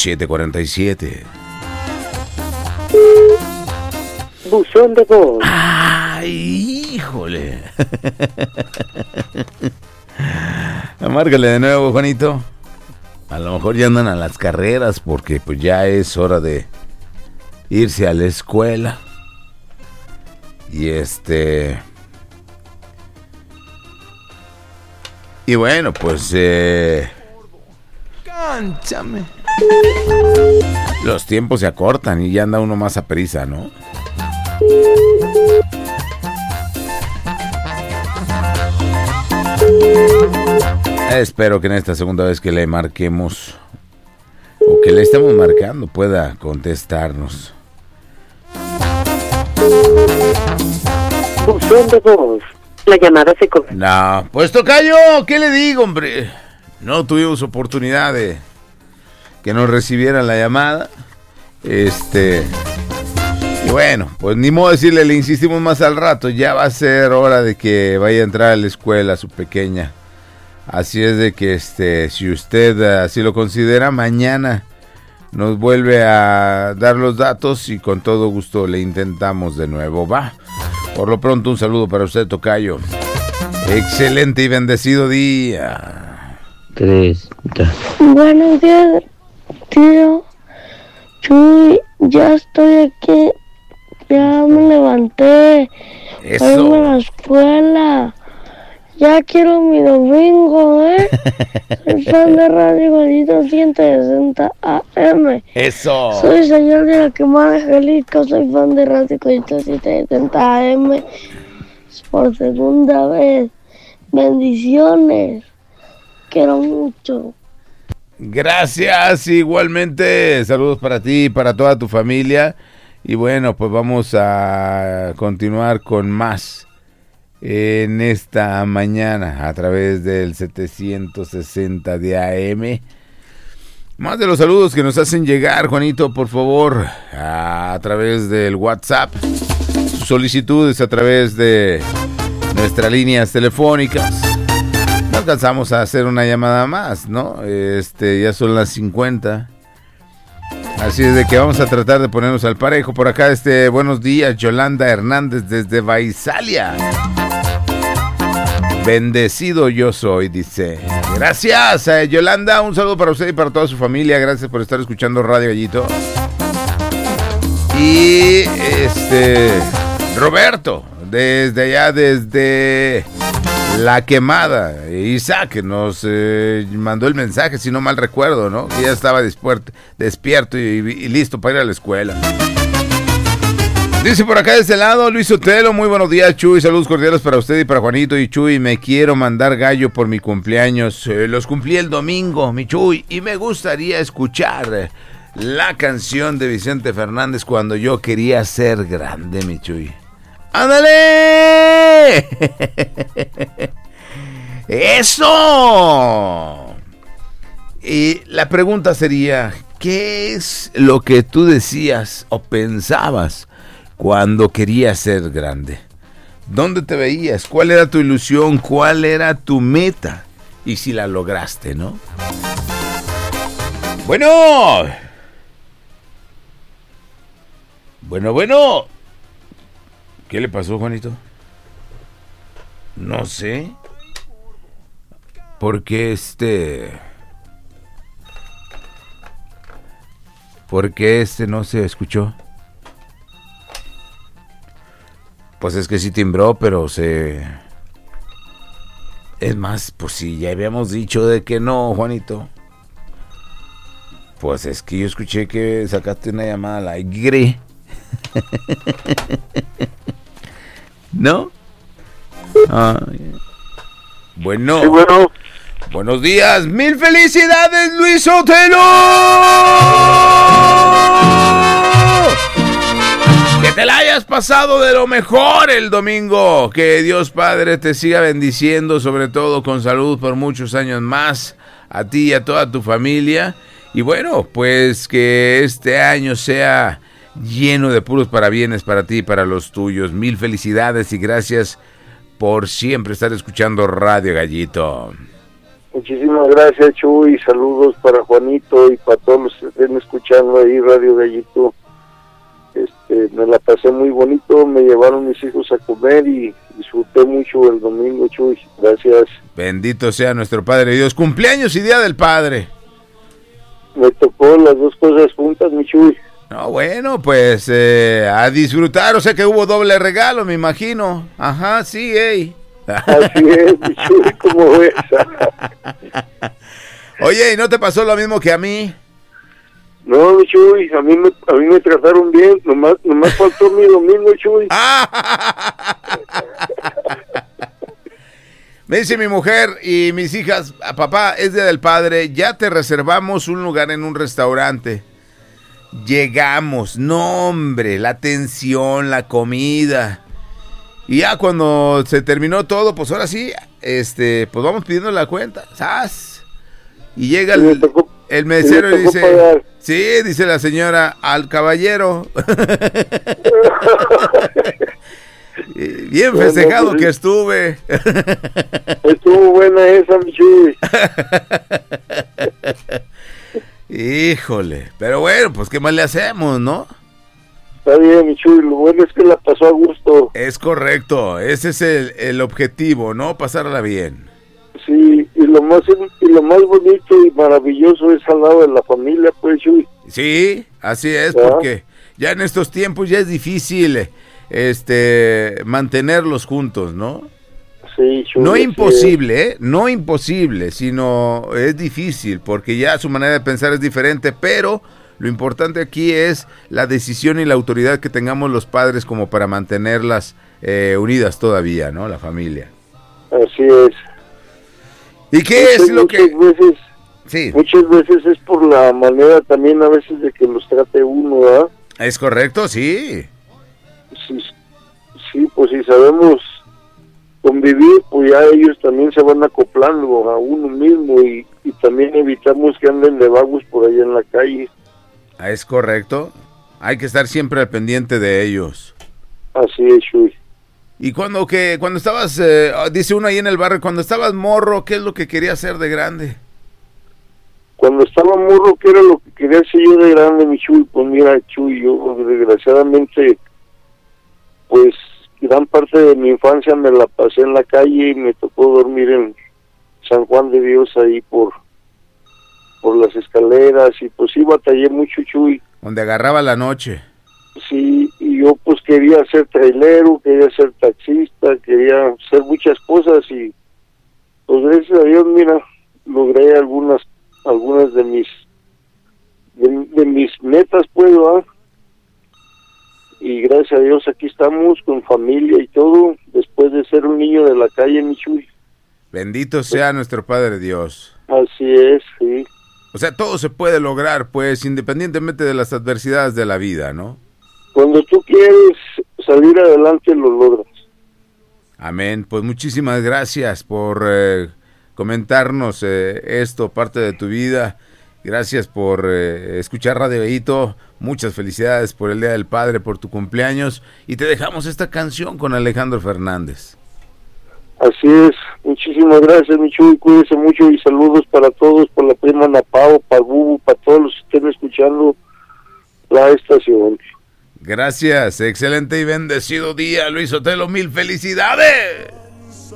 747. Buzón de voz. ¡Ay, híjole! Márcale de nuevo, Juanito. A lo mejor ya andan a las carreras porque pues ya es hora de irse a la escuela. Y bueno, pues cánchame. Los tiempos se acortan y ya anda uno más a prisa, ¿no? Espero que en esta segunda vez que le marquemos o que le estemos marcando pueda contestarnos. Buzón de voz. La llamada se corta. No, pues tocayo, ¿qué le digo, hombre? No tuvimos oportunidad de que nos recibiera la llamada. Y bueno, pues ni modo decirle, le insistimos más al rato. Ya va a ser hora de que vaya a entrar a la escuela su pequeña. Así es de que si usted así lo considera, mañana nos vuelve a dar los datos y con todo gusto le intentamos de nuevo, ¿va? Por lo pronto un saludo para usted, tocayo. Excelente y bendecido día. 3. Buenos días, tío Chuy, ya estoy aquí, ya me levanté. Eso. Para irme a la escuela. Ya quiero mi domingo, Soy fan de Radio Gallito 160 AM. Eso. Soy señor de la Quemada Jalisco, soy fan de Radio Gallito 160 AM. Por segunda vez. Bendiciones. Quiero mucho. Gracias, igualmente. Saludos para ti y para toda tu familia. Y bueno, pues vamos a continuar con más en esta mañana a través del 760 de AM. Más de los saludos que nos hacen llegar, Juanito, por favor, a través del WhatsApp. Sus solicitudes a través de nuestras líneas telefónicas. No alcanzamos a hacer una llamada más, ¿no? Ya son las 50. Así es de que vamos a tratar de ponernos al parejo. Por acá, buenos días, Yolanda Hernández desde Vaisalia. Bendecido yo soy, dice. Gracias, Yolanda. Un saludo para usted y para toda su familia. Gracias por estar escuchando Radio Gallito. Y Roberto, desde allá, desde La Quemada. Isaac nos mandó el mensaje, si no mal recuerdo, ¿no? Que ya estaba despierto y listo para ir a la escuela. Dice por acá de este lado Luis Otelo, muy buenos días, Chuy, saludos cordiales para usted y para Juanito. Y Chuy, me quiero mandar gallo por mi cumpleaños, los cumplí el domingo, mi Chuy, y me gustaría escuchar la canción de Vicente Fernández, Cuando yo quería ser grande, mi Chuy. ¡Ándale! ¡Eso! Y la pregunta sería, ¿qué es lo que tú decías o pensabas cuando querías ser grande? ¿Dónde te veías? ¿Cuál era tu ilusión? ¿Cuál era tu meta? Y si la lograste, ¿no? Bueno. ¿Qué le pasó, Juanito? No sé. Porque ¿por qué no se escuchó? Pues es que sí timbró, pero es más, pues si ya habíamos dicho de que no, Juanito. Pues es que yo escuché que sacaste una llamada al aire. ¿No? Bueno. Sí, bueno. Buenos días, mil felicidades, Luis Otelo. Que te la hayas pasado de lo mejor el domingo. Que Dios Padre te siga bendiciendo, sobre todo con salud por muchos años más, a ti y a toda tu familia. Y bueno, pues que este año sea lleno de puros parabienes para ti y para los tuyos. Mil felicidades y gracias por siempre estar escuchando Radio Gallito. Muchísimas gracias, Chuy. Saludos para Juanito y para todos los que estén escuchando ahí Radio Gallito. Me la pasé muy bonito, me llevaron mis hijos a comer y disfruté mucho el domingo, Chuy. Gracias. Bendito sea nuestro Padre Dios. Cumpleaños y Día del Padre. Me tocó las dos cosas juntas, mi Chuy. No, bueno, pues a disfrutar. O sea que hubo doble regalo, me imagino. Ajá, sí, ey. Así es, mi Chuy, ¿cómo ves? Oye, ¿y no te pasó lo mismo que a mí? No, mi Chuy, a mí me trataron bien, nomás faltó mi domingo, Chuy. Me dice mi mujer y mis hijas, papá, es Día del Padre, ya te reservamos un lugar en un restaurante. Llegamos, no hombre, la atención, la comida. Y ya cuando se terminó todo, pues ahora sí, pues vamos pidiendo la cuenta, ¡zas! Y llega el mesero y dice, pagar. Sí, dice la señora, al caballero. Bien festejado pues, que estuve. Estuvo buena esa, mi Chuy. Híjole, pero bueno, pues qué más le hacemos, ¿no? Está bien, mi Chuy, lo bueno es que la pasó a gusto. Es correcto, ese es el objetivo, ¿no? Pasarla bien. Sí, y lo más bonito y maravilloso es al lado de la familia, pues, Chuy. Sí, así es, porque ya en estos tiempos ya es difícil mantenerlos juntos, ¿no? Sí, Chuy. No imposible, no imposible, sino es difícil, porque ya su manera de pensar es diferente, pero lo importante aquí es la decisión y la autoridad que tengamos los padres como para mantenerlas unidas todavía, ¿no? La familia. Así es. ¿Y qué es lo que...? Muchas veces es por la manera también a veces de que los trate uno, ¿verdad? ¿Es correcto? Sí. Sí, pues si sabemos convivir, pues ya ellos también se van acoplando a uno mismo y también evitamos que anden de vagos por ahí en la calle. Es correcto. Hay que estar siempre al pendiente de ellos. Así es, Chuy. Y cuando estabas, dice uno ahí en el barrio, cuando estabas morro, ¿qué es lo que querías hacer de grande? Cuando estaba morro, ¿qué era lo que quería hacer yo de grande, mi Chuy? Pues mira, Chuy, yo desgraciadamente, pues gran parte de mi infancia me la pasé en la calle y me tocó dormir en San Juan de Dios ahí por las escaleras y pues sí batallé mucho, Chuy. Donde agarraba la noche. Sí, y yo pues quería ser trailero, quería ser taxista, quería hacer muchas cosas y pues gracias a Dios, mira, logré algunas de mis metas, pues, ¿verdad? Y gracias a Dios aquí estamos con familia y todo, después de ser un niño de la calle, mi Chuy. Bendito sea nuestro Padre Dios. Así es, sí. O sea, todo se puede lograr, pues, independientemente de las adversidades de la vida, ¿no? Cuando tú quieres salir adelante, lo logras. Amén. Pues muchísimas gracias por comentarnos esto, parte de tu vida. Gracias por escuchar Radio Gallito. Muchas felicidades por el Día del Padre, por tu cumpleaños. Y te dejamos esta canción con Alejandro Fernández. Así es. Muchísimas gracias, mi Chuy. Cuídense mucho y saludos para todos, para la prima Napao, para Bubu, para todos los que estén escuchando la estación. Gracias. Excelente y bendecido día, Luis Otelo. Mil felicidades.